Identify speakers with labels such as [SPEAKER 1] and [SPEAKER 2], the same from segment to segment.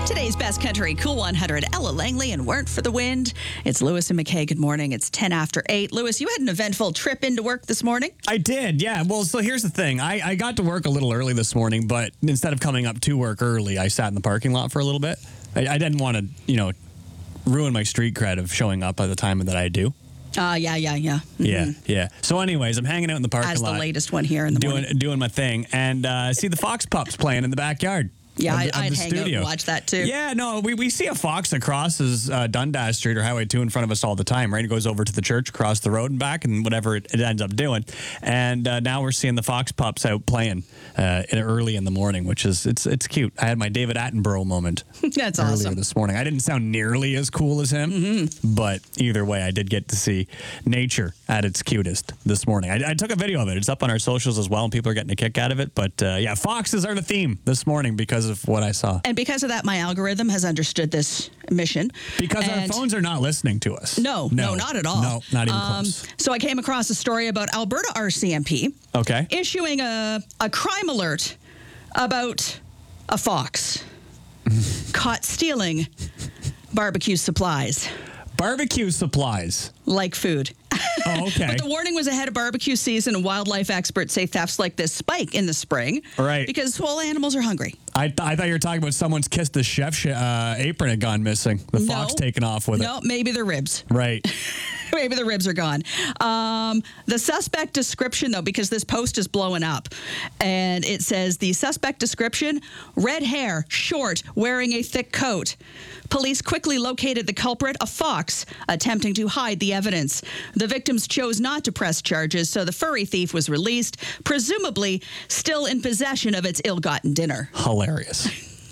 [SPEAKER 1] Today's Best Country Cool 100, Ella Langley and Weren't for the Wind. It's Lewis and McKay. Good morning. It's 10 after 8. Lewis, you had an eventful trip into work this morning?
[SPEAKER 2] I did, yeah. Well, so here's the thing. I got to work a little early this morning, but instead of coming up to work early, I sat in the parking lot for a little bit. I didn't want to, ruin my street cred of showing up by the time that I do.
[SPEAKER 1] Yeah. Mm-hmm.
[SPEAKER 2] Yeah. So anyways, I'm hanging out in the parking lot.
[SPEAKER 1] As the latest one here in the morning.
[SPEAKER 2] Doing my thing, and see the fox pups playing in the backyard.
[SPEAKER 1] Yeah,
[SPEAKER 2] I'd
[SPEAKER 1] hang out and watch that too.
[SPEAKER 2] Yeah, no, we see a fox that crosses Dundas Street or Highway 2 in front of us all the time, right? It goes over to the church, across the road and back, and whatever it ends up doing. And now we're seeing the fox pups out playing early in the morning, which is, it's cute. I had my David Attenborough moment.
[SPEAKER 1] That's
[SPEAKER 2] earlier
[SPEAKER 1] awesome.
[SPEAKER 2] this morning. I didn't sound nearly as cool as him, but either way, I did get to see nature at its cutest this morning. I took a video of it. It's up on our socials as well, and people are getting a kick out of it. But yeah, foxes are the theme this morning because of what I saw.
[SPEAKER 1] And because of that, my algorithm has understood this mission.
[SPEAKER 2] Because our phones are not listening to us.
[SPEAKER 1] No, not at all.
[SPEAKER 2] No, not even close.
[SPEAKER 1] So I came across a story about Alberta RCMP issuing a crime alert about a fox caught stealing barbecue supplies.
[SPEAKER 2] Barbecue supplies?
[SPEAKER 1] Like food.
[SPEAKER 2] Oh, okay.
[SPEAKER 1] But the warning was ahead of barbecue season, and wildlife experts say thefts like this spike in the spring.
[SPEAKER 2] Right.
[SPEAKER 1] Because, well, animals are hungry.
[SPEAKER 2] I thought you were talking about someone's Kiss the Chef apron had gone missing. The fox taken off with it.
[SPEAKER 1] No, maybe the ribs.
[SPEAKER 2] Right.
[SPEAKER 1] Maybe the ribs are gone. The suspect description, though, because this post is blowing up, and it says the suspect description, red hair, short, wearing a thick coat. Police quickly located the culprit, a fox, attempting to hide the evidence. The victims chose not to press charges, so the furry thief was released, presumably still in possession of its ill-gotten dinner.
[SPEAKER 2] Hilarious.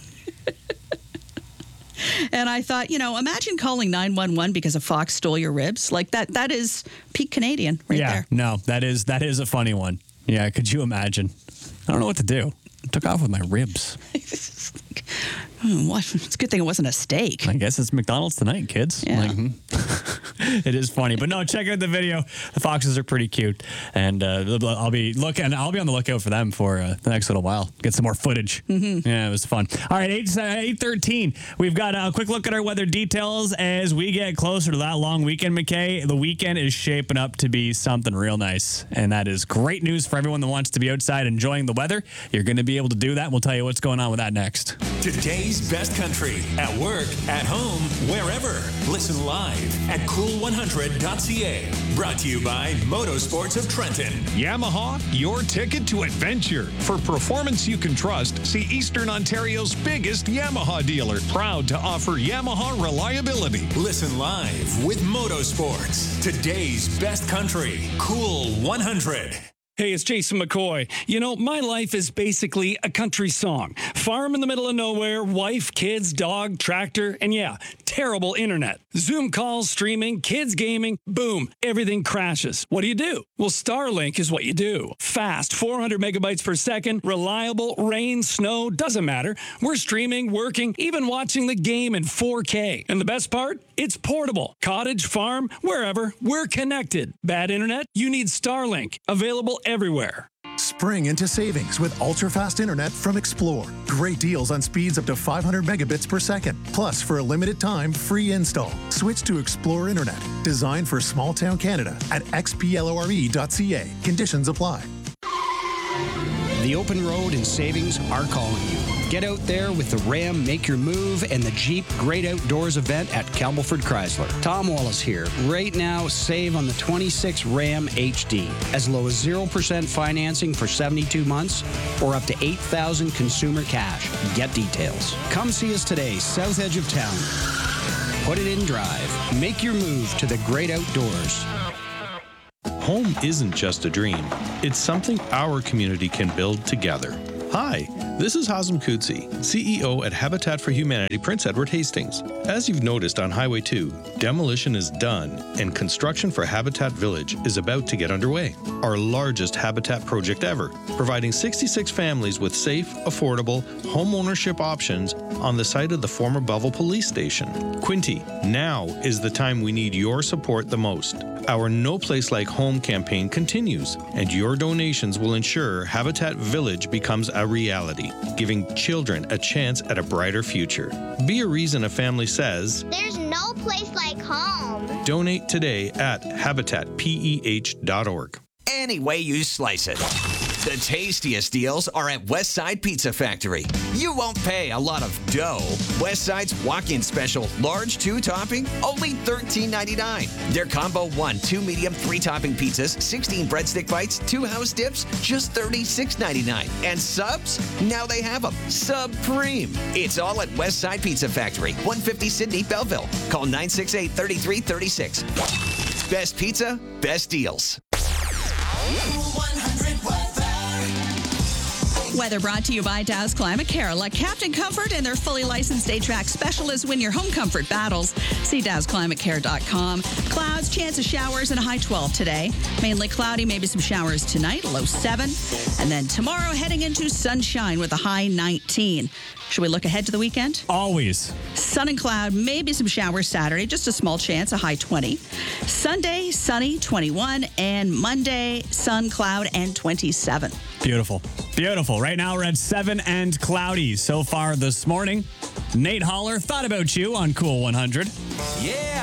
[SPEAKER 1] And I thought, imagine calling 911 because a fox stole your ribs. Like that is peak Canadian right there.
[SPEAKER 2] Yeah, no, that is a funny one. Yeah, could you imagine? I don't know what to do. I took off with my ribs.
[SPEAKER 1] It's a good thing it wasn't a steak.
[SPEAKER 2] I guess it's McDonald's tonight, kids.
[SPEAKER 1] Yeah.
[SPEAKER 2] It is funny. But no, check out the video. The foxes are pretty cute. And I'll be on the lookout for them for the next little while. Get some more footage. Mm-hmm. Yeah, it was fun. All right, 8:13. We've got a quick look at our weather details as we get closer to that long weekend, McKay. The weekend is shaping up to be something real nice. And that is great news for everyone that wants to be outside enjoying the weather. You're going to be able to do that. We'll tell you what's going on with that next.
[SPEAKER 3] Today's best country, at work, at home, wherever. Listen live at cool100.ca. Brought to you by Motorsports of Trenton.
[SPEAKER 4] Yamaha, your ticket to adventure. For performance you can trust, see Eastern Ontario's biggest Yamaha dealer. Proud to offer Yamaha reliability.
[SPEAKER 3] Listen live with Motorsports. Today's best country, Cool 100.
[SPEAKER 5] Hey, it's Jason McCoy. My life is basically a country song. Farm in the middle of nowhere, wife, kids, dog, tractor, and yeah, terrible internet. Zoom calls, streaming, kids gaming, boom, everything crashes. What do? Well, Starlink is what you do. Fast, 400 megabytes per second, reliable, rain, snow, doesn't matter. We're streaming, working, even watching the game in 4K. And the best part? It's portable. Cottage, farm, wherever, we're connected. Bad internet? You need Starlink. Available everywhere.
[SPEAKER 6] Spring into savings with ultra-fast internet from Explore. Great deals on speeds up to 500 megabits per second. Plus, for a limited time, free install. Switch to Explore Internet, designed for small-town Canada at xplore.ca. Conditions apply.
[SPEAKER 7] The open road and savings are calling you. Get out there with the Ram Make Your Move and the Jeep Great Outdoors event at Campbellford Chrysler. Tom Wallace here. Right now, save on the 26 Ram HD. As low as 0% financing for 72 months or up to $8,000 consumer cash. Get details. Come see us today, south edge of town. Put it in drive. Make your move to the great outdoors.
[SPEAKER 8] Home isn't just a dream. It's something our community can build together. Hi, this is Hazem Kudsi, CEO at Habitat for Humanity Prince Edward Hastings. As you've noticed on Highway 2, demolition is done and construction for Habitat Village is about to get underway. Our largest Habitat project ever, providing 66 families with safe, affordable home ownership options on the site of the former Belleville Police Station. Quinty, now is the time we need your support the most. Our No Place Like Home campaign continues, and your donations will ensure Habitat Village becomes a reality, giving children a chance at a brighter future. Be a reason a family says,
[SPEAKER 9] There's no place like home.
[SPEAKER 8] donate today at habitatpeh.org.
[SPEAKER 10] Any way you slice it. The tastiest deals are at Westside Pizza Factory. You won't pay a lot of dough. Westside's walk-in special, large 2-topping, only $13.99. Their combo 1, 2 medium, 3-topping pizzas, 16 breadstick bites, 2 house dips, just $36.99. And subs? Now they have them. Supreme. It's all at Westside Pizza Factory, 150 Sydney, Belleville. Call 968-3336. Best pizza, best deals.
[SPEAKER 1] Weather brought to you by Dow's Climate Care. Like Captain Comfort and their fully licensed HVAC specialists win your home comfort battles. See dowsclimatecare.com. Clouds, chance of showers, and a high 12 today. Mainly cloudy, maybe some showers tonight, low 7. And then tomorrow heading into sunshine with a high 19. Should we look ahead to the weekend?
[SPEAKER 2] Always.
[SPEAKER 1] Sun and cloud, maybe some showers Saturday, just a small chance, a high 20. Sunday, sunny, 21. And Monday, sun, cloud, and 27.
[SPEAKER 2] Beautiful. Beautiful. Right now we're at 7 and cloudy so far this morning. Nate Holler, thought about you on Cool 100.
[SPEAKER 10] Yeah.